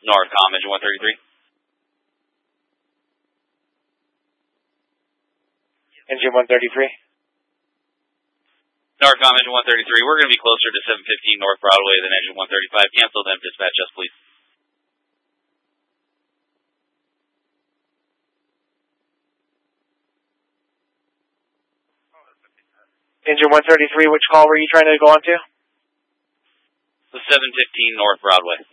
Northcom, engine 133. Engine 133. Northcom, engine 133. We're going to be closer to 715 North Broadway than engine 135. Cancel them, dispatch us, please. Engine 133, which call were you trying to go on to? The 715 North Broadway.